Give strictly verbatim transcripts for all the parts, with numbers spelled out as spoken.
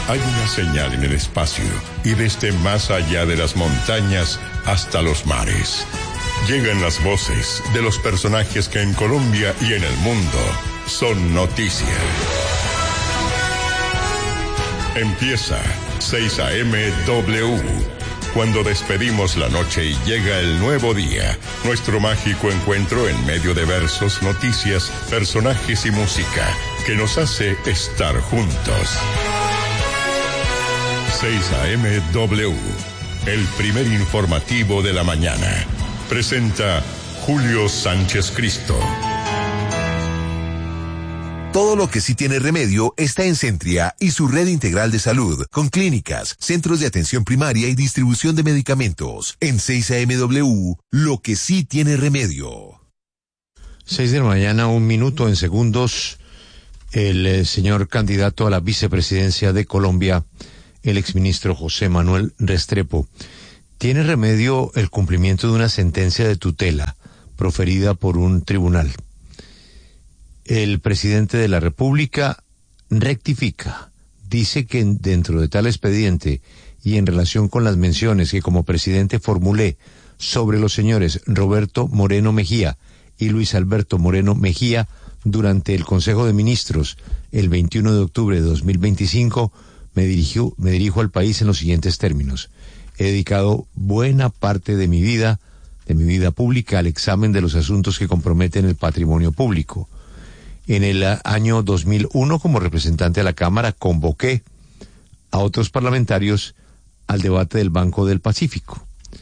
Hay una señal en el espacio y desde más allá de las montañas hasta los mares. Llegan las voces de los personajes que en Colombia y en el mundo son noticia. Empieza seis A M W. Cuando despedimos la noche y llega el nuevo día, nuestro mágico encuentro en medio de versos, noticias, personajes y música que nos hace estar juntos. seis A M W, el primer informativo de la mañana. Presenta Julio Sánchez Cristo. Todo lo que sí tiene remedio está en Centria y su red integral de salud, con clínicas, centros de atención primaria y distribución de medicamentos. En seis A M W, lo que sí tiene remedio. Seis de la mañana, un minuto en segundos. El eh, señor candidato a la vicepresidencia de Colombia, el exministro José Manuel Restrepo, tiene remedio el cumplimiento de una sentencia de tutela proferida por un tribunal. El presidente de la República rectifica, dice que dentro de tal expediente y en relación con las menciones que como presidente formulé sobre los señores Roberto Moreno Mejía y Luis Alberto Moreno Mejía durante el Consejo de Ministros el veintiuno de octubre de dos mil veinticinco, me dirijo, me dirijo al país en los siguientes términos. He dedicado buena parte de mi vida, de mi vida pública, al examen de los asuntos que comprometen el patrimonio público. En el año dos mil uno, como representante de la Cámara, convoqué a otros parlamentarios al debate del Banco del Pacífico.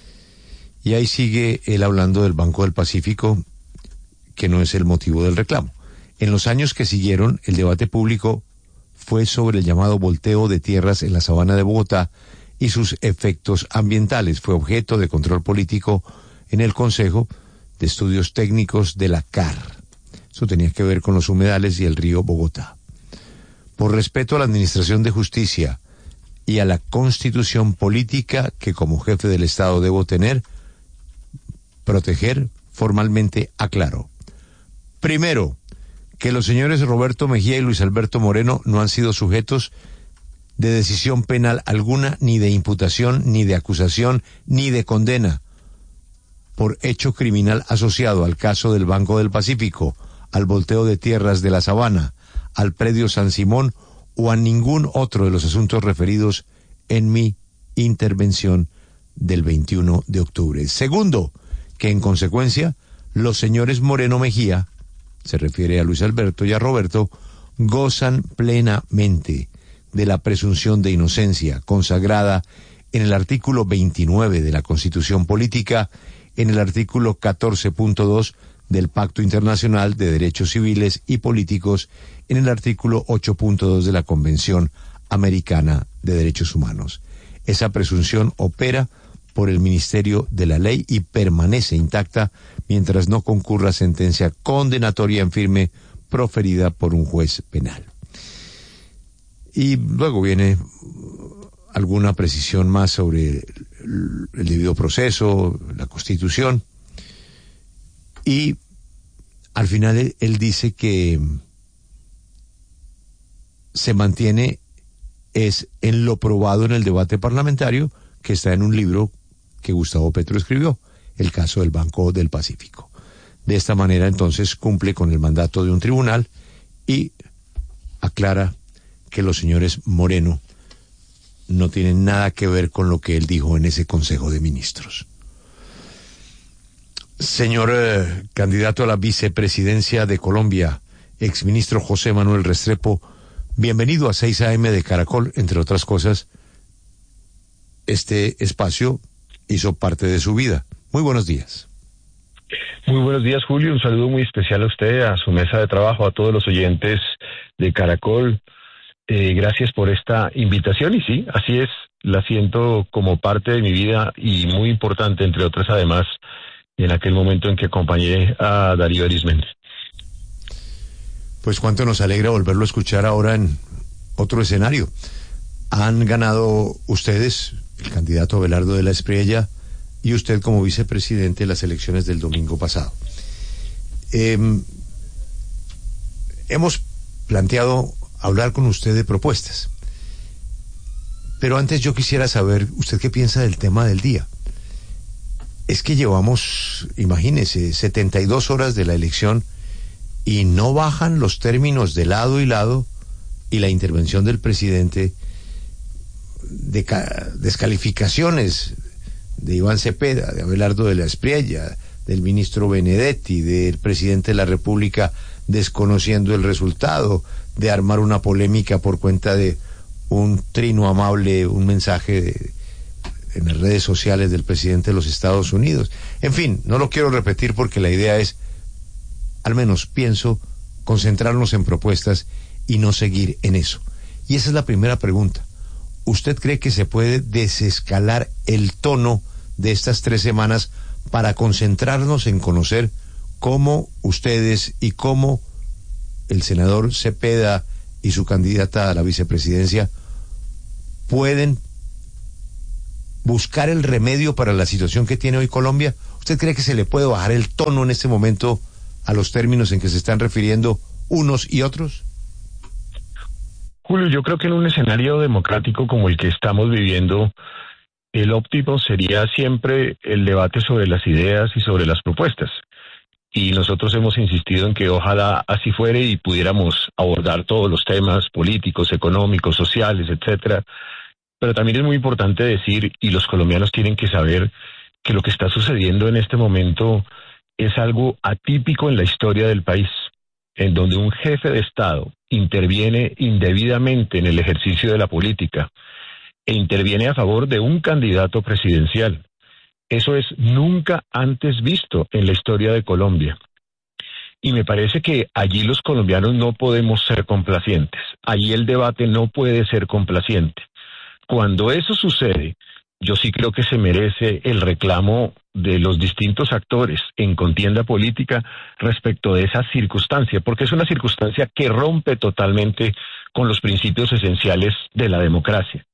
Y ahí sigue él hablando del Banco del Pacífico, que no es el motivo del reclamo. En los años que siguieron, el debate público fue sobre el llamado volteo de tierras en la sabana de Bogotá y sus efectos ambientales. Fue objeto de control político en el Consejo de Estudios Técnicos de la C A R. Eso tenía que ver con los humedales y el río Bogotá. Por respeto a la Administración de Justicia y a la Constitución política que como jefe del Estado debo tener, proteger, formalmente aclaro. Primero, que los señores Roberto Mejía y Luis Alberto Moreno no han sido sujetos de decisión penal alguna, ni de imputación, ni de acusación, ni de condena por hecho criminal asociado al caso del Banco del Pacífico, al volteo de tierras de la Sabana, al predio San Simón o a ningún otro de los asuntos referidos en mi intervención del veintiuno de octubre. Segundo, que en consecuencia los señores Moreno Mejía, se refiere a Luis Alberto y a Roberto, gozan plenamente de la presunción de inocencia consagrada en el artículo veintinueve de la Constitución Política, en el artículo catorce punto dos del Pacto Internacional de Derechos Civiles y Políticos, en el artículo ocho punto dos de la Convención Americana de Derechos Humanos. Esa presunción opera por el Ministerio de la Ley y permanece intacta mientras no concurra sentencia condenatoria en firme proferida por un juez penal. Y luego viene alguna precisión más sobre el debido proceso, la Constitución. Y al final él, él dice que se mantiene es en lo probado en el debate parlamentario, que está en un libro que Gustavo Petro escribió, el caso del Banco del Pacífico. De esta manera entonces cumple con el mandato de un tribunal y aclara que los señores Moreno no tienen nada que ver con lo que él dijo en ese Consejo de Ministros. Señor eh, candidato a la vicepresidencia de Colombia, exministro José Manuel Restrepo, bienvenido a seis A M de Caracol. Entre otras cosas, este espacio hizo parte de su vida. Muy buenos días. Muy buenos días, Julio. Un saludo muy especial a usted, a su mesa de trabajo, a todos los oyentes de Caracol. Eh, gracias por esta invitación y sí, así es, la siento como parte de mi vida y muy importante, entre otras además, en aquel momento en que acompañé a Darío Arismendi. Pues cuánto nos alegra volverlo a escuchar ahora en otro escenario. Han ganado ustedes, el candidato Abelardo de la Espriella y usted como vicepresidente, las elecciones del domingo pasado. Eh, hemos planteado hablar con usted de propuestas. Pero antes yo quisiera saber, ¿usted qué piensa del tema del día? Es que llevamos, imagínese, setenta y dos horas de la elección y no bajan los términos de lado y lado, y la intervención del presidente, de ca- descalificaciones de Iván Cepeda, de Abelardo de la Espriella, del ministro Benedetti, del presidente de la República desconociendo el resultado, de armar una polémica por cuenta de un trino amable, un mensaje de, en las redes sociales del presidente de los Estados Unidos. En fin, no lo quiero repetir porque la idea es, al menos pienso, concentrarnos en propuestas y no seguir en eso. Y esa es la primera pregunta. ¿Usted cree que se puede desescalar el tono de estas tres semanas para concentrarnos en conocer cómo ustedes y cómo el senador Cepeda y su candidata a la vicepresidencia pueden buscar el remedio para la situación que tiene hoy Colombia? ¿Usted cree que se le puede bajar el tono en este momento a los términos en que se están refiriendo unos y otros? Julio, yo creo que en un escenario democrático como el que estamos viviendo, el óptimo sería siempre el debate sobre las ideas y sobre las propuestas. Y nosotros hemos insistido en que ojalá así fuere y pudiéramos abordar todos los temas políticos, económicos, sociales, etcétera. Pero también es muy importante decir, y los colombianos tienen que saber, que lo que está sucediendo en este momento es algo atípico en la historia del país, en donde un jefe de Estado interviene indebidamente en el ejercicio de la política e interviene a favor de un candidato presidencial. Eso es nunca antes visto en la historia de Colombia. Y me parece que allí los colombianos no podemos ser complacientes. Allí el debate no puede ser complaciente. Cuando eso sucede, yo sí creo que se merece el reclamo de los distintos actores en contienda política respecto de esa circunstancia, porque es una circunstancia que rompe totalmente con los principios esenciales de la democracia.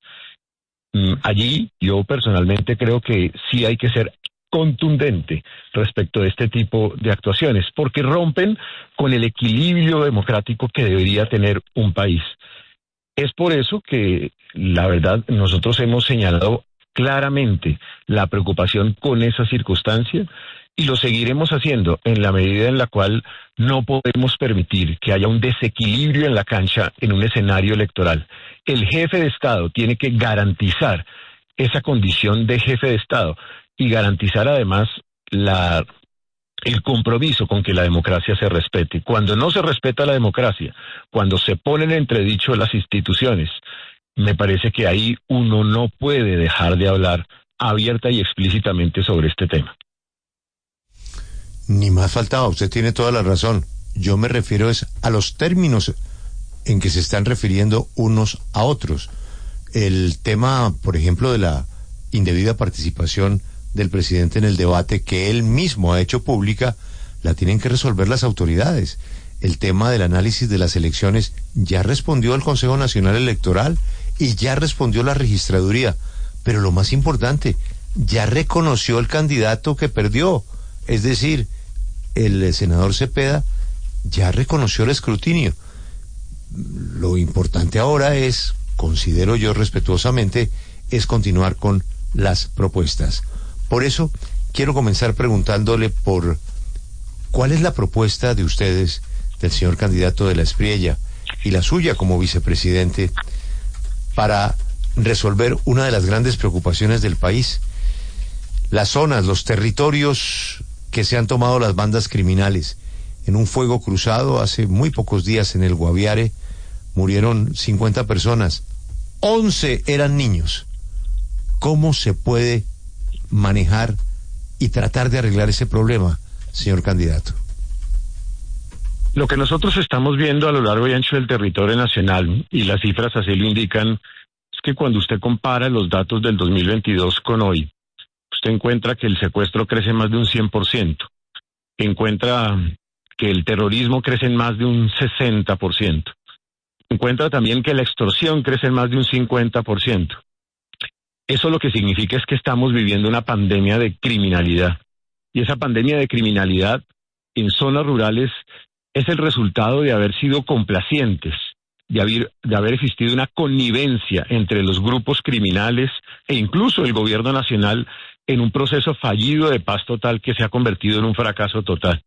Allí yo personalmente creo que sí hay que ser contundente respecto de este tipo de actuaciones, porque rompen con el equilibrio democrático que debería tener un país. Es por eso que, la verdad, nosotros hemos señalado claramente la preocupación con esa circunstancia y lo seguiremos haciendo en la medida en la cual no podemos permitir que haya un desequilibrio en la cancha en un escenario electoral. El jefe de Estado tiene que garantizar esa condición de jefe de Estado y garantizar además la, el compromiso con que la democracia se respete. Cuando no se respeta la democracia, cuando se ponen en entredicho las instituciones, me parece que ahí uno no puede dejar de hablar abierta y explícitamente sobre este tema. Ni más faltaba, usted tiene toda la razón. Yo me refiero es a los términos en que se están refiriendo unos a otros. El tema, por ejemplo, de la indebida participación del presidente en el debate que él mismo ha hecho pública, la tienen que resolver las autoridades. El tema del análisis de las elecciones ya respondió el Consejo Nacional Electoral y ya respondió la registraduría. Pero lo más importante, ya reconoció el candidato que perdió. Es decir, el senador Cepeda ya reconoció el escrutinio. Lo importante ahora es, considero yo respetuosamente, es continuar con las propuestas. Por eso, quiero comenzar preguntándole por cuál es la propuesta de ustedes, del señor candidato de la Espriella, y la suya como vicepresidente, para resolver una de las grandes preocupaciones del país: las zonas, los territorios que se han tomado las bandas criminales. En un fuego cruzado hace muy pocos días en el Guaviare murieron cincuenta personas, once eran niños. ¿Cómo se puede manejar y tratar de arreglar ese problema, señor candidato? Lo que nosotros estamos viendo a lo largo y ancho del territorio nacional, y las cifras así lo indican, es que cuando usted compara los datos del dos mil veintidós con hoy, usted encuentra que el secuestro crece más de un cien por ciento, encuentra que el terrorismo crece en más de un sesenta por ciento, encuentra también que la extorsión crece en más de un cincuenta por ciento. Eso lo que significa es que estamos viviendo una pandemia de criminalidad, y esa pandemia de criminalidad en zonas rurales es el resultado de haber sido complacientes, de haber, de haber existido una connivencia entre los grupos criminales e incluso el gobierno nacional en un proceso fallido de paz total que se ha convertido en un fracaso total.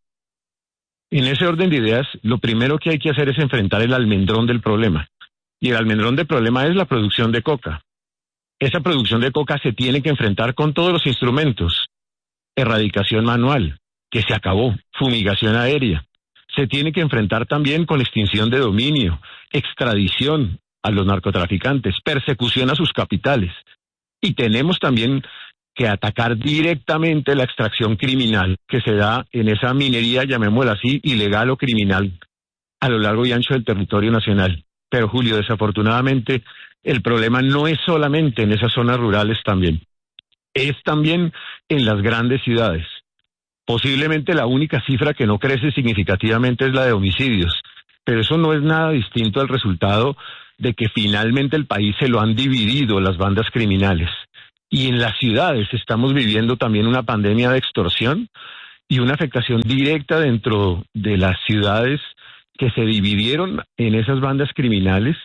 En ese orden de ideas, lo primero que hay que hacer es enfrentar el almendrón del problema. Y el almendrón del problema es la producción de coca. Esa producción de coca se tiene que enfrentar con todos los instrumentos. Erradicación manual, que se acabó, fumigación aérea. Se tiene que enfrentar también con extinción de dominio, extradición a los narcotraficantes, persecución a sus capitales. Y tenemos también que atacar directamente la extracción criminal que se da en esa minería, llamémosla así, ilegal o criminal, a lo largo y ancho del territorio nacional. Pero Julio, desafortunadamente, el problema no es solamente en esas zonas rurales también, es también en las grandes ciudades. Posiblemente la única cifra que no crece significativamente es la de homicidios, pero eso no es nada distinto al resultado de que finalmente el país se lo han dividido las bandas criminales. Y en las ciudades estamos viviendo también una pandemia de extorsión y una afectación directa dentro de las ciudades que se dividieron en esas bandas criminales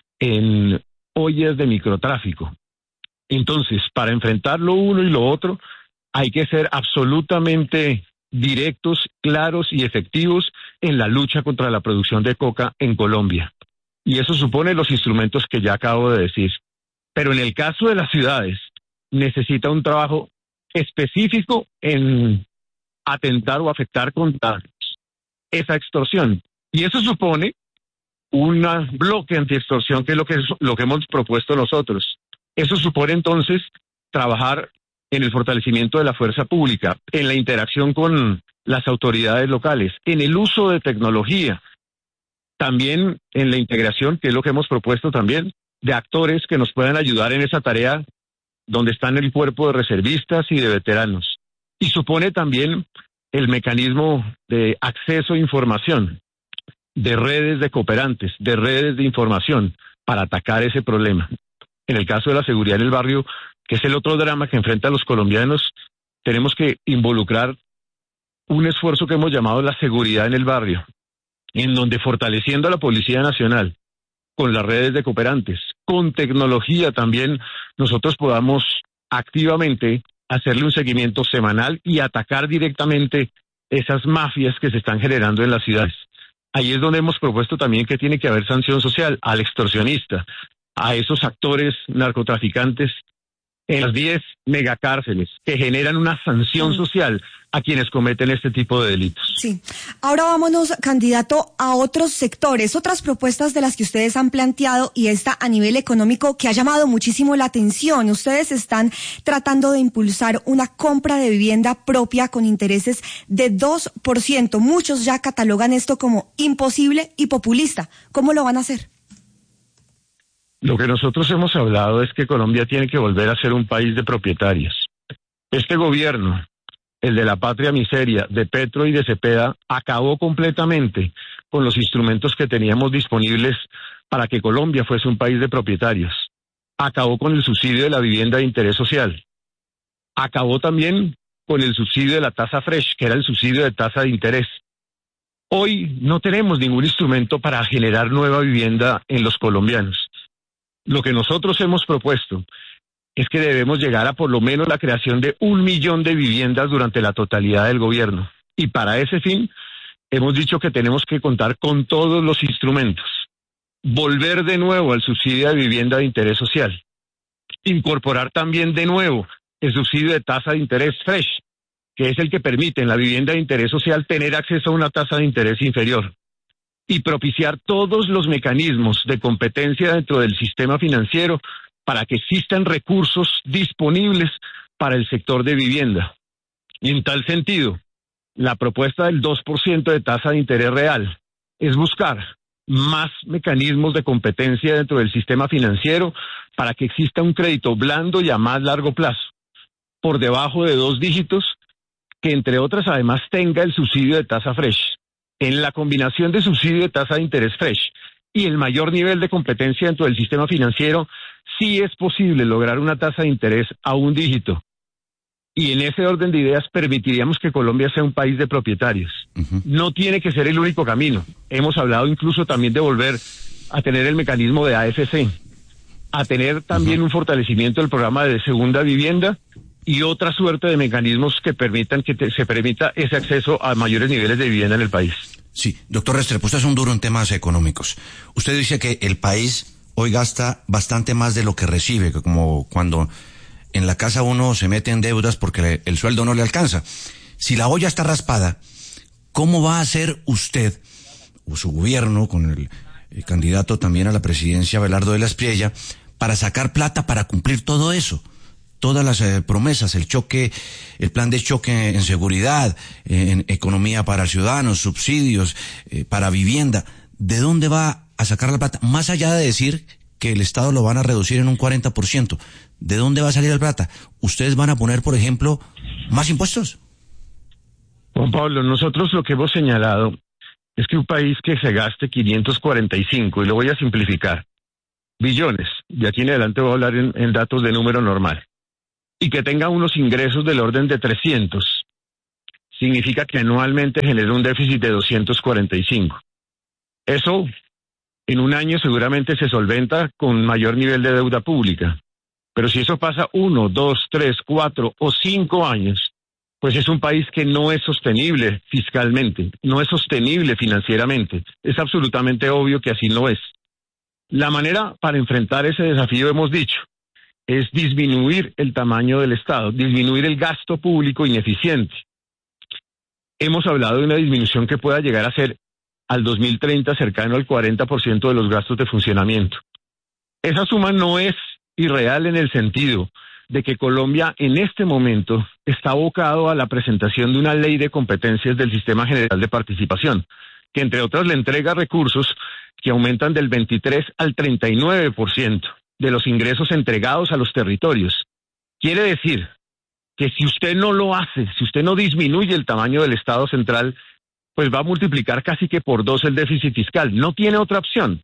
en ollas de microtráfico. Entonces, para enfrentar lo uno y lo otro, hay que ser absolutamente directos, claros y efectivos en la lucha contra la producción de coca en Colombia. Y eso supone los instrumentos que ya acabo de decir. Pero en el caso de las ciudades, necesita un trabajo específico en atentar o afectar contra esa extorsión. Y eso supone un bloque antiextorsión, que es lo que, lo que hemos propuesto nosotros. Eso supone entonces trabajar en el fortalecimiento de la fuerza pública, en la interacción con las autoridades locales, en el uso de tecnología, también en la integración, que es lo que hemos propuesto también, de actores que nos puedan ayudar en esa tarea donde están el cuerpo de reservistas y de veteranos. Y supone también el mecanismo de acceso a información, de redes de cooperantes, de redes de información, para atacar ese problema. En el caso de la seguridad en el barrio, que es el otro drama que enfrentan los colombianos, tenemos que involucrar un esfuerzo que hemos llamado la seguridad en el barrio, en donde fortaleciendo a la Policía Nacional, con las redes de cooperantes, con tecnología también, nosotros podamos activamente hacerle un seguimiento semanal y atacar directamente esas mafias que se están generando en las ciudades. Ahí es donde hemos propuesto también que tiene que haber sanción social al extorsionista, a esos actores narcotraficantes en las diez megacárceles que generan una sanción social a quienes cometen este tipo de delitos. Sí. Ahora vámonos, candidato, a otros sectores, otras propuestas de las que ustedes han planteado, y esta a nivel económico que ha llamado muchísimo la atención. Ustedes están tratando de impulsar una compra de vivienda propia con intereses de dos por ciento. Muchos ya catalogan esto como imposible y populista. ¿Cómo lo van a hacer? Lo que nosotros hemos hablado es que Colombia tiene que volver a ser un país de propietarios. Este gobierno, el de la patria miseria, de Petro y de Cepeda, acabó completamente con los instrumentos que teníamos disponibles para que Colombia fuese un país de propietarios. Acabó con el subsidio de la vivienda de interés social. Acabó también con el subsidio de la tasa fresh, que era el subsidio de tasa de interés. Hoy no tenemos ningún instrumento para generar nueva vivienda en los colombianos. Lo que nosotros hemos propuesto es que debemos llegar a por lo menos la creación de un millón de viviendas durante la totalidad del gobierno. Y para ese fin, hemos dicho que tenemos que contar con todos los instrumentos. Volver de nuevo al subsidio de vivienda de interés social. Incorporar también de nuevo el subsidio de tasa de interés fresh, que es el que permite en la vivienda de interés social tener acceso a una tasa de interés inferior. Y propiciar todos los mecanismos de competencia dentro del sistema financiero para que existan recursos disponibles para el sector de vivienda. Y en tal sentido, la propuesta del dos por ciento de tasa de interés real es buscar más mecanismos de competencia dentro del sistema financiero para que exista un crédito blando y a más largo plazo, por debajo de dos dígitos, que entre otras además tenga el subsidio de tasa fresh. En la combinación de subsidio de tasa de interés fresh y el mayor nivel de competencia dentro del sistema financiero, sí es posible lograr una tasa de interés a un dígito. Y en ese orden de ideas permitiríamos que Colombia sea un país de propietarios. Uh-huh. No tiene que ser el único camino. Hemos hablado incluso también de volver a tener el mecanismo de A F C, a tener también uh-huh. un fortalecimiento del programa de segunda vivienda y otra suerte de mecanismos que permitan que te, se permita ese acceso a mayores niveles de vivienda en el país. Sí, doctor Restrepo, usted es un duro en temas económicos. Usted dice que el país hoy gasta bastante más de lo que recibe, como cuando en la casa uno se mete en deudas porque el sueldo no le alcanza. Si la olla está raspada, ¿cómo va a hacer usted o su gobierno, con el, el candidato también a la presidencia, Abelardo de la Espriella, para sacar plata para cumplir todo eso? Todas las eh, promesas, el choque, el plan de choque en seguridad, eh, en economía para ciudadanos, subsidios, eh, para vivienda. ¿De dónde va a sacar la plata? Más allá de decir que el Estado lo van a reducir en un cuarenta por ciento, ¿de dónde va a salir la plata? ¿Ustedes van a poner, por ejemplo, más impuestos? Juan Pablo, nosotros lo que hemos señalado es que un país que se gaste quinientos cuarenta y cinco, y lo voy a simplificar, billones, de aquí en adelante voy a hablar en, en datos de número normal, y que tenga unos ingresos del orden de trescientos, significa que anualmente genera un déficit de doscientos cuarenta y cinco. Eso en un año seguramente se solventa con mayor nivel de deuda pública, pero si eso pasa uno, dos, tres, cuatro o cinco años, pues es un país que no es sostenible fiscalmente, no es sostenible financieramente. Es absolutamente obvio que así no es. La manera para enfrentar ese desafío, hemos dicho, es disminuir el tamaño del Estado, disminuir el gasto público ineficiente. Hemos hablado de una disminución que pueda llegar a ser al dos mil treinta cercano al cuarenta por ciento de los gastos de funcionamiento. Esa suma no es irreal en el sentido de que Colombia en este momento está abocado a la presentación de una ley de competencias del Sistema General de Participación, que entre otras le entrega recursos que aumentan del veintitrés al treinta y nueve por ciento de los ingresos entregados a los territorios. Quiere decir que si usted no lo hace, si usted no disminuye el tamaño del Estado central, pues va a multiplicar casi que por dos el déficit fiscal. No tiene otra opción.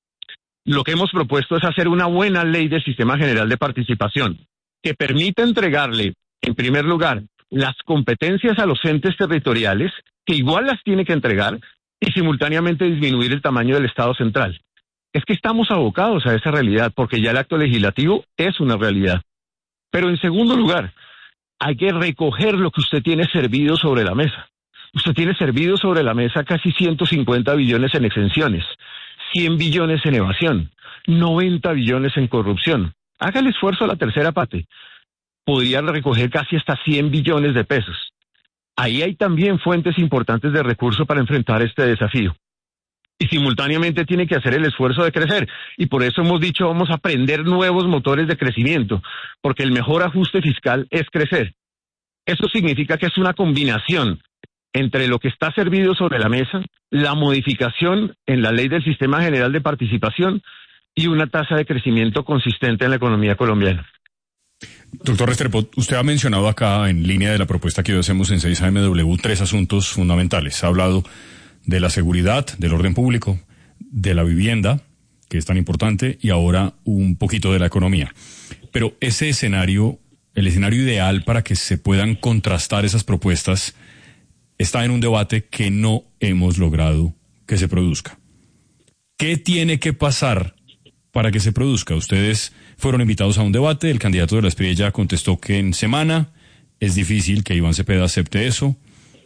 Lo que hemos propuesto es hacer una buena ley del Sistema General de Participación que permita entregarle, en primer lugar, las competencias a los entes territoriales, que igual las tiene que entregar, y simultáneamente disminuir el tamaño del Estado central. Es que estamos abocados a esa realidad, porque ya el acto legislativo es una realidad. Pero en segundo lugar, hay que recoger lo que usted tiene servido sobre la mesa. Usted tiene servido sobre la mesa casi ciento cincuenta billones en exenciones, cien billones en evasión, noventa billones en corrupción. Haga el esfuerzo a la tercera parte. Podría recoger casi hasta cien billones de pesos. Ahí hay también fuentes importantes de recursos para enfrentar este desafío. Y simultáneamente tiene que hacer el esfuerzo de crecer. Y por eso hemos dicho, vamos a aprender nuevos motores de crecimiento, porque el mejor ajuste fiscal es crecer. Eso significa que es una combinación entre lo que está servido sobre la mesa, la modificación en la ley del Sistema General de Participación y una tasa de crecimiento consistente en la economía colombiana. Doctor Restrepo, usted ha mencionado acá, en línea de la propuesta que hoy hacemos en seis A M W, tres asuntos fundamentales. Ha hablado de la seguridad, del orden público, de la vivienda, que es tan importante, y ahora un poquito de la economía. Pero ese escenario, el escenario ideal para que se puedan contrastar esas propuestas, está en un debate que no hemos logrado que se produzca. ¿Qué tiene que pasar para que se produzca? Ustedes fueron invitados a un debate, el candidato de la Espriella contestó que en semana, es difícil que Iván Cepeda acepte eso.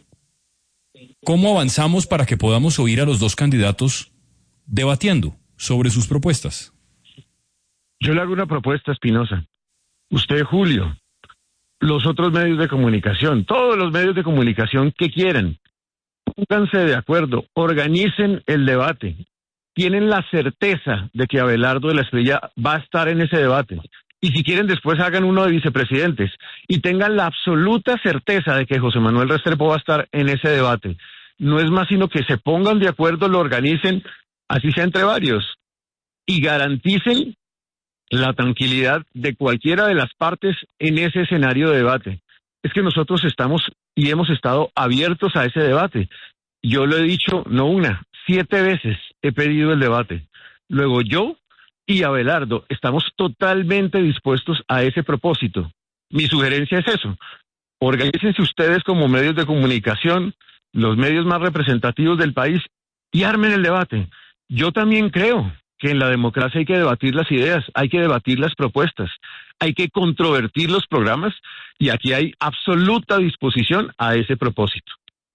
¿Cómo avanzamos para que podamos oír a los dos candidatos debatiendo sobre sus propuestas? Yo le hago una propuesta, Espinosa. Usted, Julio, los otros medios de comunicación, todos los medios de comunicación que quieran, pónganse de acuerdo, organicen el debate. Tienen la certeza de que Abelardo de la Espriella va a estar en ese debate. Y si quieren, después hagan uno de vicepresidentes. Y tengan la absoluta certeza de que José Manuel Restrepo va a estar en ese debate. No es más sino que se pongan de acuerdo, lo organicen, así sea entre varios. Y garanticen la tranquilidad de cualquiera de las partes en ese escenario de debate. Es que nosotros estamos y hemos estado abiertos a ese debate. Yo lo he dicho, no una, siete veces he pedido el debate. Luego yo y Abelardo estamos totalmente dispuestos a ese propósito. Mi sugerencia es eso. Organícense ustedes como medios de comunicación, los medios más representativos del país, y armen el debate. Yo también creo que en la democracia hay que debatir las ideas, hay que debatir las propuestas, hay que controvertir los programas y aquí hay absoluta disposición a ese propósito.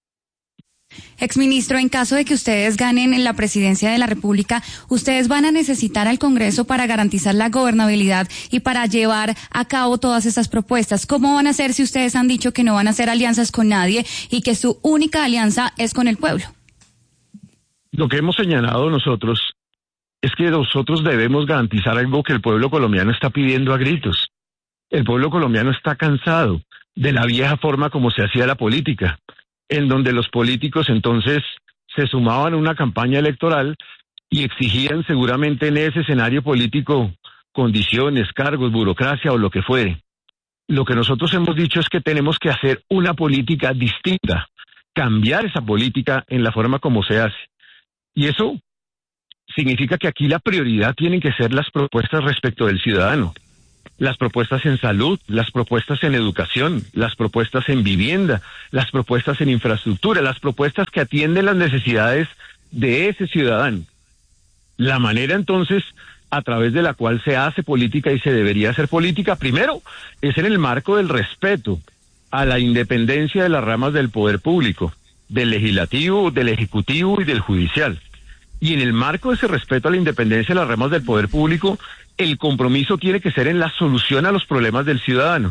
Exministro, en caso de que ustedes ganen en la presidencia de la República, ustedes van a necesitar al Congreso para garantizar la gobernabilidad y para llevar a cabo todas estas propuestas. ¿Cómo van a hacer si ustedes han dicho que no van a hacer alianzas con nadie y que su única alianza es con el pueblo? Lo que hemos señalado nosotros es que nosotros debemos garantizar algo que el pueblo colombiano está pidiendo a gritos. El pueblo colombiano está cansado de la vieja forma como se hacía la política, en donde los políticos entonces se sumaban a una campaña electoral y exigían seguramente en ese escenario político condiciones, cargos, burocracia o lo que fuere. Lo que nosotros hemos dicho es que tenemos que hacer una política distinta, cambiar esa política en la forma como se hace. Y eso significa que aquí la prioridad tienen que ser las propuestas respecto del ciudadano. Las propuestas en salud, las propuestas en educación, las propuestas en vivienda, las propuestas en infraestructura, las propuestas que atienden las necesidades de ese ciudadano. La manera entonces a través de la cual se hace política y se debería hacer política, primero, es en el marco del respeto a la independencia de las ramas del poder público, del legislativo, del ejecutivo y del judicial. Y en el marco de ese respeto a la independencia de las ramas del poder público, el compromiso tiene que ser en la solución a los problemas del ciudadano.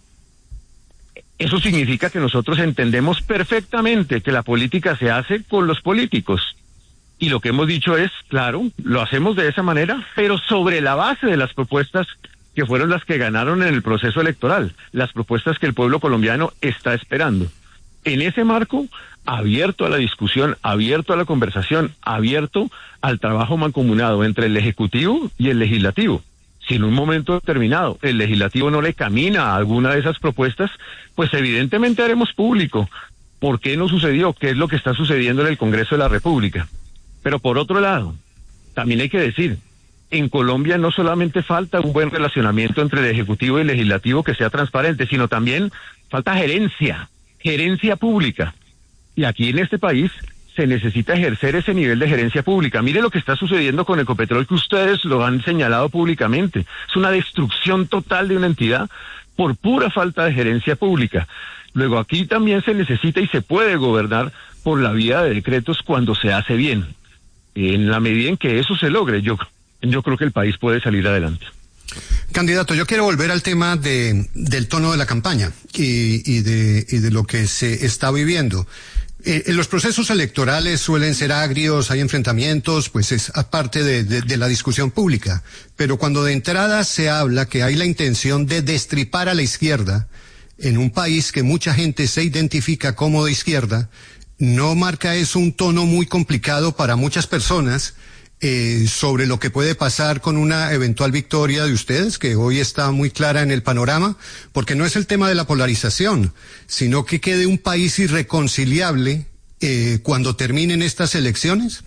Eso significa que nosotros entendemos perfectamente que la política se hace con los políticos. Y lo que hemos dicho es, claro, lo hacemos de esa manera, pero sobre la base de las propuestas que fueron las que ganaron en el proceso electoral, las propuestas que el pueblo colombiano está esperando. En ese marco, abierto a la discusión, abierto a la conversación, abierto al trabajo mancomunado entre el Ejecutivo y el Legislativo. Si en un momento determinado el Legislativo no le camina a alguna de esas propuestas, pues evidentemente haremos público por qué no sucedió, qué es lo que está sucediendo en el Congreso de la República. Pero por otro lado, también hay que decir, en Colombia no solamente falta un buen relacionamiento entre el Ejecutivo y el Legislativo que sea transparente, sino también falta gerencia, gerencia pública. Y aquí en este país se necesita ejercer ese nivel de gerencia pública. Mire lo que está sucediendo con Ecopetrol, que ustedes lo han señalado públicamente. Es una destrucción total de una entidad por pura falta de gerencia pública. Luego aquí también se necesita y se puede gobernar por la vía de decretos cuando se hace bien. En la medida en que eso se logre, yo, yo creo que el país puede salir adelante. Candidato, yo quiero volver al tema de, del tono de la campaña y, y, de, y de lo que se está viviendo. Eh, los procesos electorales suelen ser agrios, hay enfrentamientos, pues es aparte de, de, de la discusión pública. Pero cuando de entrada se habla que hay la intención de destripar a la izquierda en un país que mucha gente se identifica como de izquierda, ¿no marca eso un tono muy complicado para muchas personas eh, sobre lo que puede pasar con una eventual victoria de ustedes, que hoy está muy clara en el panorama? Porque no es el tema de la polarización, sino que quede un país irreconciliable eh, cuando terminen estas elecciones.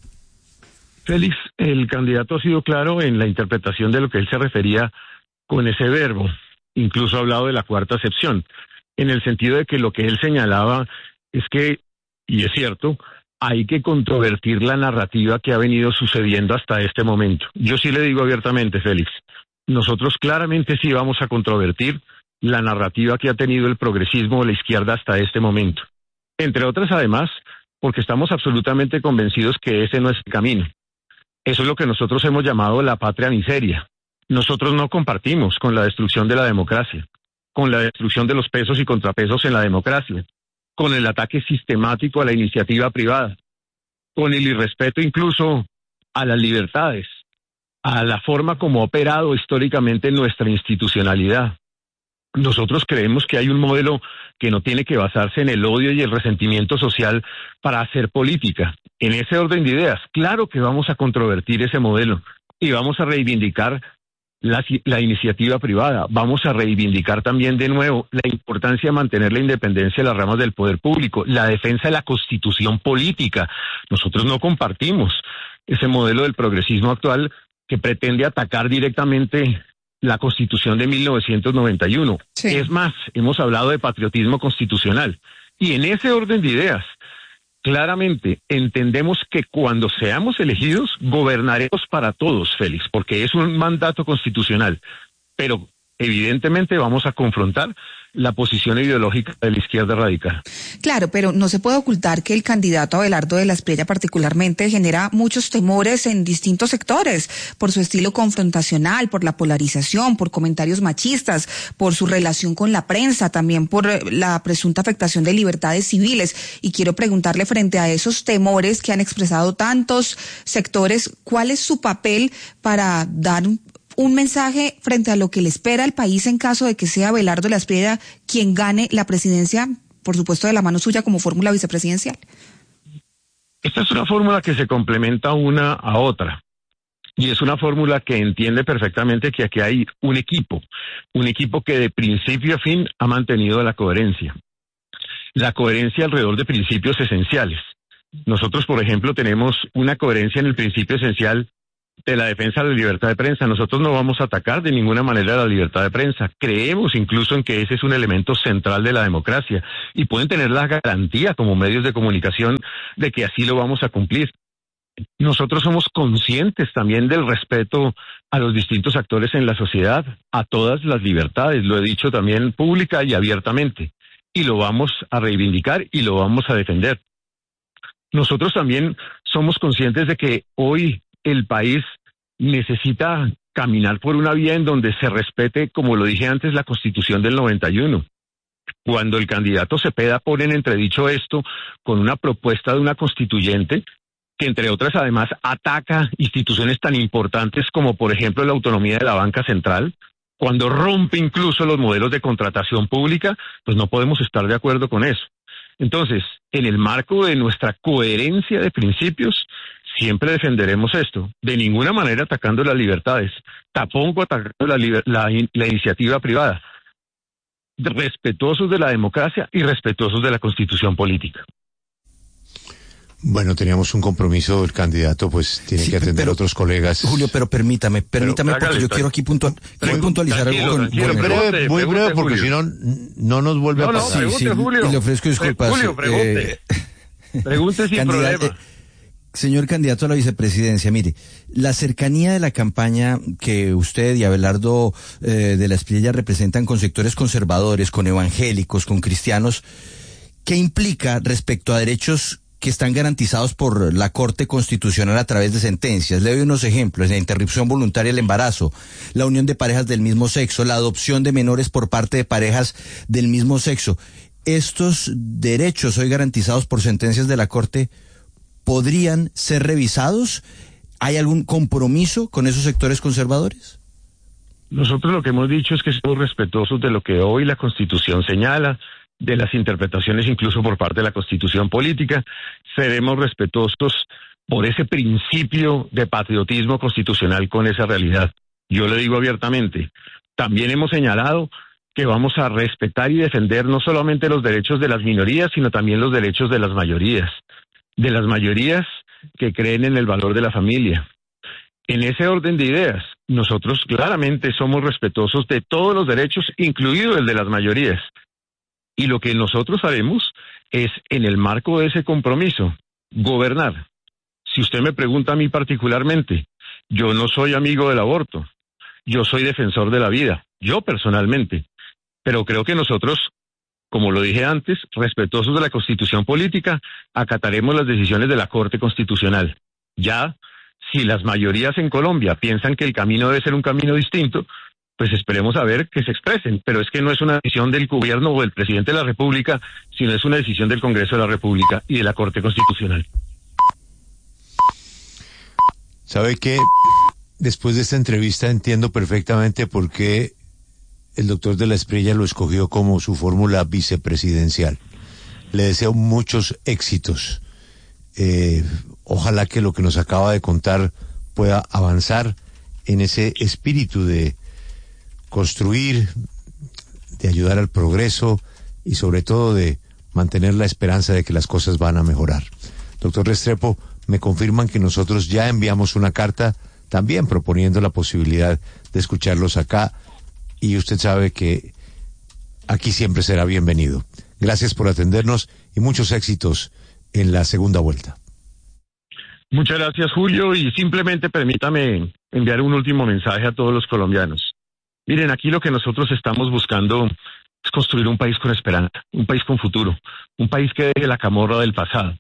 Félix, el candidato ha sido claro en la interpretación de lo que él se refería con ese verbo. Incluso ha hablado de la cuarta acepción, en el sentido de que lo que él señalaba es que, y es cierto, hay que controvertir la narrativa que ha venido sucediendo hasta este momento. Yo sí le digo abiertamente, Félix, nosotros claramente sí vamos a controvertir la narrativa que ha tenido el progresismo o la izquierda hasta este momento. Entre otras, además, porque estamos absolutamente convencidos que ese no es el camino. Eso es lo que nosotros hemos llamado la patria miseria. Nosotros no compartimos con la destrucción de la democracia, con la destrucción de los pesos y contrapesos en la democracia, con el ataque sistemático a la iniciativa privada, con el irrespeto incluso a las libertades, a la forma como ha operado históricamente nuestra institucionalidad. Nosotros creemos que hay un modelo que no tiene que basarse en el odio y el resentimiento social para hacer política. En ese orden de ideas, claro que vamos a controvertir ese modelo y vamos a reivindicar La, la iniciativa privada. Vamos a reivindicar también de nuevo la importancia de mantener la independencia de las ramas del poder público, la defensa de la constitución política. Nosotros no compartimos ese modelo del progresismo actual que pretende atacar directamente la Constitución de mil novecientos noventa y uno. Sí. Es más, hemos hablado de patriotismo constitucional. Y en ese orden de ideas, claramente entendemos que cuando seamos elegidos, gobernaremos para todos, Félix, porque es un mandato constitucional, pero evidentemente vamos a confrontar la posición ideológica de la izquierda radical. Claro, pero no se puede ocultar que el candidato Abelardo de la Espriella particularmente genera muchos temores en distintos sectores, por su estilo confrontacional, por la polarización, por comentarios machistas, por su relación con la prensa, también por la presunta afectación de libertades civiles. Y quiero preguntarle, frente a esos temores que han expresado tantos sectores, ¿cuál es su papel para dar un un mensaje frente a lo que le espera al país en caso de que sea Abelardo de la Espriella quien gane la presidencia, por supuesto de la mano suya como fórmula vicepresidencial? Esta es una fórmula que se complementa una a otra. Y es una fórmula que entiende perfectamente que aquí hay un equipo, un equipo que de principio a fin ha mantenido la coherencia. La coherencia alrededor de principios esenciales. Nosotros, por ejemplo, tenemos una coherencia en el principio esencial de la defensa de la libertad de prensa. Nosotros no vamos a atacar de ninguna manera la libertad de prensa. Creemos incluso en que ese es un elemento central de la democracia y pueden tener la garantía como medios de comunicación de que así lo vamos a cumplir. Nosotros somos conscientes también del respeto a los distintos actores en la sociedad, a todas las libertades, lo he dicho también pública y abiertamente, y lo vamos a reivindicar y lo vamos a defender. Nosotros también somos conscientes de que hoy el país necesita caminar por una vía en donde se respete, como lo dije antes, la Constitución del noventa y uno. Cuando el candidato Cepeda pone en entredicho esto con una propuesta de una constituyente que, entre otras, además ataca instituciones tan importantes como, por ejemplo, la autonomía de la banca central, cuando rompe incluso los modelos de contratación pública, pues no podemos estar de acuerdo con eso. Entonces, en el marco de nuestra coherencia de principios, siempre defenderemos esto, de ninguna manera atacando las libertades, tampoco atacando la, la, la iniciativa privada, respetuosos de la democracia y respetuosos de la Constitución política. Bueno, teníamos un compromiso, el candidato pues tiene sí, que atender pero, a otros colegas. Julio, pero permítame, permítame, pero, porque hágale, yo quiero aquí puntual, quiero puntualizar algo con, muy breve, pregunte, muy breve, porque si no, no nos vuelve no, a pasar. No, sí, sí, Julio. Y le ofrezco disculpas. Julio, pregunte. Eh, pregunte sin problema. Eh, Señor candidato a la vicepresidencia, mire, la cercanía de la campaña que usted y Abelardo eh, de la Espriella representan con sectores conservadores, con evangélicos, con cristianos, ¿qué implica respecto a derechos que están garantizados por la Corte Constitucional a través de sentencias? Le doy unos ejemplos: la interrupción voluntaria del embarazo, la unión de parejas del mismo sexo, la adopción de menores por parte de parejas del mismo sexo. ¿Estos derechos hoy garantizados por sentencias de la Corte podrían ser revisados? ¿Hay algún compromiso con esos sectores conservadores? Nosotros lo que hemos dicho es que somos respetuosos de lo que hoy la Constitución señala, de las interpretaciones incluso por parte de la Constitución política. Seremos respetuosos por ese principio de patriotismo constitucional con esa realidad. Yo le digo abiertamente, también hemos señalado que vamos a respetar y defender no solamente los derechos de las minorías, sino también los derechos de las mayorías, de las mayorías que creen en el valor de la familia. En ese orden de ideas, nosotros claramente somos respetuosos de todos los derechos, incluido el de las mayorías. Y lo que nosotros haremos es, en el marco de ese compromiso, gobernar. Si usted me pregunta a mí particularmente, yo no soy amigo del aborto, yo soy defensor de la vida, yo personalmente, pero creo que nosotros, como lo dije antes, respetuosos de la Constitución política, acataremos las decisiones de la Corte Constitucional. Ya, si las mayorías en Colombia piensan que el camino debe ser un camino distinto, pues esperemos a ver que se expresen, pero es que no es una decisión del gobierno o del presidente de la República, sino es una decisión del Congreso de la República y de la Corte Constitucional. ¿Sabe qué? Después de esta entrevista entiendo perfectamente por qué el doctor de la Espriella lo escogió como su fórmula vicepresidencial. Le deseo muchos éxitos. Eh, ojalá que lo que nos acaba de contar pueda avanzar en ese espíritu de construir, de ayudar al progreso y sobre todo de mantener la esperanza de que las cosas van a mejorar. Doctor Restrepo, me confirman que nosotros ya enviamos una carta también proponiendo la posibilidad de escucharlos acá, y usted sabe que aquí siempre será bienvenido. Gracias por atendernos y muchos éxitos en la segunda vuelta. Muchas gracias, Julio, y simplemente permítame enviar un último mensaje a todos los colombianos. Miren, aquí lo que nosotros estamos buscando es construir un país con esperanza, un país con futuro, un país que deje la camorra del pasado,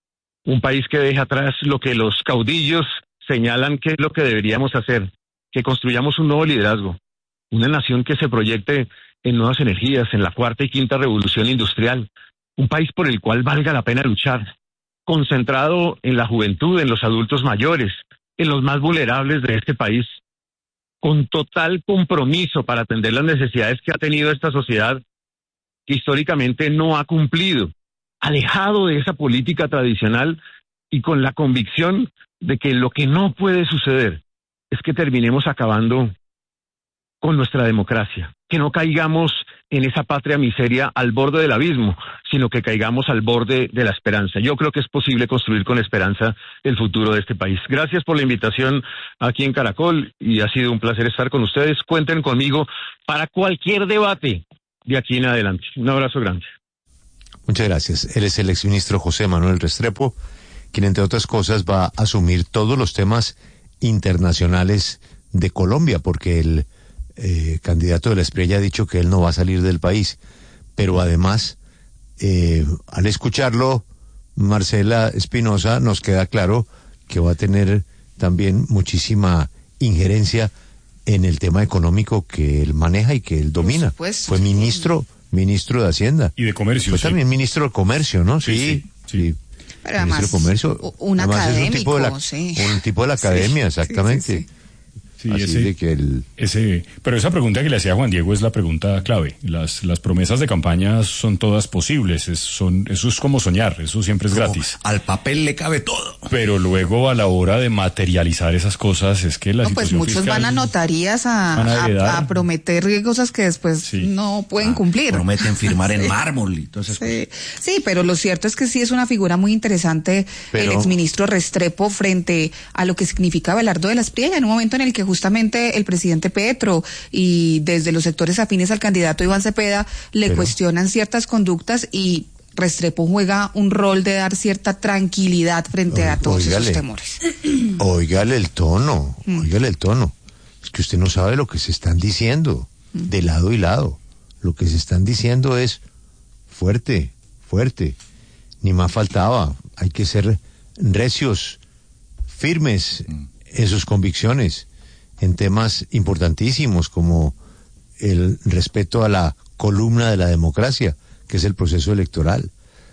un país que deje atrás lo que los caudillos señalan que es lo que deberíamos hacer, que construyamos un nuevo liderazgo, una nación que se proyecte en nuevas energías, en la cuarta y quinta revolución industrial, un país por el cual valga la pena luchar, concentrado en la juventud, en los adultos mayores, en los más vulnerables de este país, con total compromiso para atender las necesidades que ha tenido esta sociedad que históricamente no ha cumplido, alejado de esa política tradicional y con la convicción de que lo que no puede suceder es que terminemos acabando con nuestra democracia, que no caigamos en esa patria miseria al borde del abismo, sino que caigamos al borde de la esperanza. Yo creo que es posible construir con esperanza el futuro de este país. Gracias por la invitación aquí en Caracol y ha sido un placer estar con ustedes. Cuenten conmigo para cualquier debate de aquí en adelante. Un abrazo grande. Muchas gracias. Él es el exministro José Manuel Restrepo, quien entre otras cosas va a asumir todos los temas internacionales de Colombia, porque el eh, candidato de la Espriella ha dicho que él no va a salir del país. Pero además, eh, al escucharlo, Marcela Espinosa, nos queda claro que va a tener también muchísima injerencia en el tema económico que él maneja y que él domina. Fue ministro, ministro de Hacienda. Y de Comercio. Fue sí. también ministro de Comercio, ¿no? Sí, sí. sí. sí. Pero además, de Comercio, un además académico, es un tipo de la, sí. un tipo de la academia, sí, exactamente. Sí, sí, sí. Sí, ese, de que el... ese, pero esa pregunta que le hacía Juan Diego es la pregunta clave. Las, las promesas de campaña son todas posibles, es, son, eso es como soñar, eso siempre es como gratis. Al papel le cabe todo. Pero luego a la hora de materializar esas cosas es que la no, situación pues muchos van a notarías a, a, a prometer cosas que después sí. no pueden ah, cumplir. Prometen firmar en sí. mármol y todo eso. Sí. sí, pero lo cierto es que sí es una figura muy interesante pero... el exministro Restrepo frente a lo que significa Abelardo de la Espriella en un momento en el que justamente el presidente Petro y desde los sectores afines al candidato Iván Cepeda le Pero... cuestionan ciertas conductas y Restrepo juega un rol de dar cierta tranquilidad frente o, a todos oígale, esos temores. Óigale el tono, mm. óigale el tono. Es que usted no sabe lo que se están diciendo mm. de lado y lado. Lo que se están diciendo es fuerte, fuerte. Ni más faltaba. Hay que ser recios, firmes mm. en sus convicciones, en temas importantísimos como el respeto a la columna de la democracia, que es el proceso electoral.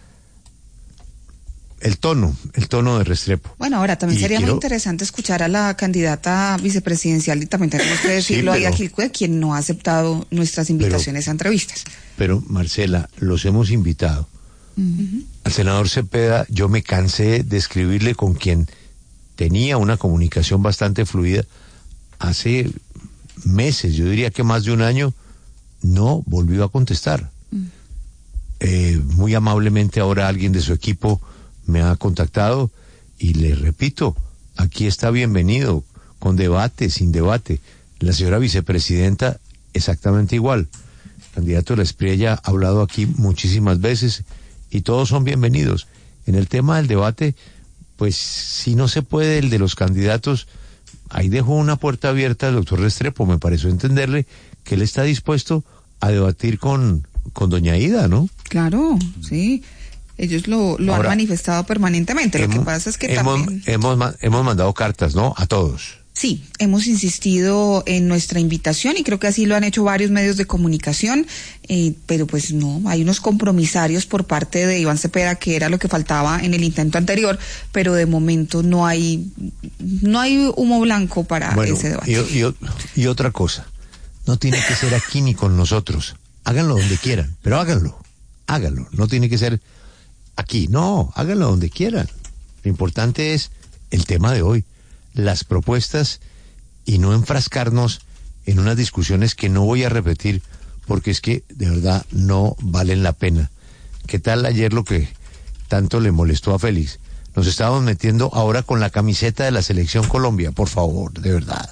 El tono, el tono de Restrepo. Bueno, ahora también y sería quiero... muy interesante escuchar a la candidata vicepresidencial, y también tenemos que decirlo sí, pero... ahí a Quilcue, quien no ha aceptado nuestras invitaciones pero, a entrevistas. Pero, Marcela, los hemos invitado. Uh-huh. Al senador Cepeda, yo me cansé de escribirle, con quien tenía una comunicación bastante fluida, hace meses, yo diría que más de un año, no volvió a contestar. Mm. Eh, muy amablemente ahora alguien de su equipo me ha contactado y le repito, aquí está bienvenido, con debate, sin debate. La señora vicepresidenta exactamente igual. El candidato de la Espriella ha hablado aquí muchísimas veces y todos son bienvenidos. En el tema del debate, pues si no se puede el de los candidatos, ahí dejó una puerta abierta al doctor Restrepo. Me pareció entenderle que él está dispuesto a debatir con, con doña Ida, ¿no? Claro, sí. Ellos lo, lo Ahora, han manifestado permanentemente. Hemos, lo que pasa es que hemos, también... Hemos, hemos mandado cartas, ¿no? A todos. Sí, hemos insistido en nuestra invitación y creo que así lo han hecho varios medios de comunicación, eh, pero pues no, hay unos compromisarios por parte de Iván Cepeda, que era lo que faltaba en el intento anterior, pero de momento no hay no hay humo blanco para bueno, ese debate. Y, y, y otra cosa, no tiene que ser aquí ni con nosotros, háganlo donde quieran, pero háganlo, háganlo, no tiene que ser aquí, no, háganlo donde quieran. Lo importante es el tema de hoy, las propuestas, y no enfrascarnos en unas discusiones que no voy a repetir porque es que de verdad no valen la pena. ¿Qué tal ayer lo que tanto le molestó a Félix? Nos estábamos metiendo ahora con la camiseta de la Selección Colombia, por favor, de verdad.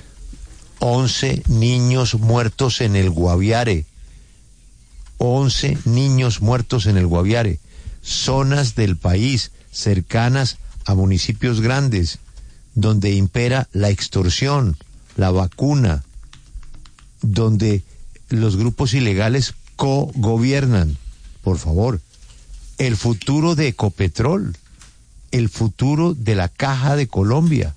Once niños muertos en el Guaviare. Once niños muertos en el Guaviare. zonas del país cercanas a municipios grandes, donde impera la extorsión, la vacuna, donde los grupos ilegales co-gobiernan. Por favor, el futuro de Ecopetrol, el futuro de la Caja de Colombia,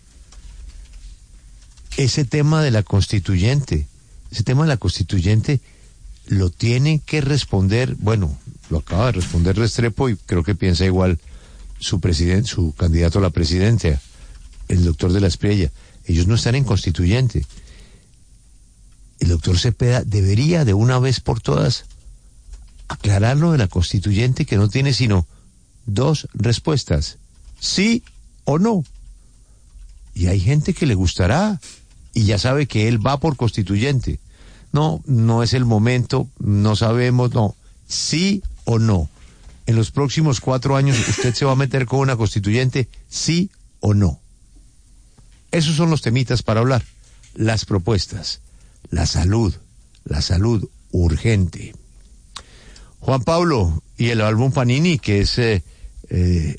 ese tema de la constituyente, ese tema de la constituyente lo tiene que responder, bueno, lo acaba de responder Restrepo y creo que piensa igual su presidente, su candidato a la presidencia, el doctor de la Espriella. Ellos no están en constituyente. El doctor Cepeda debería de una vez por todas aclararlo de la constituyente, que no tiene sino dos respuestas, sí o no. Y hay gente que le gustará y ya sabe que él va por constituyente. No, no es el momento, no sabemos, no, sí o no. En los próximos cuatro años usted se va a meter con una constituyente, sí o no. Esos son los temitas para hablar. Las propuestas, la salud, la salud urgente. Juan Pablo, y el álbum Panini, que es eh, eh,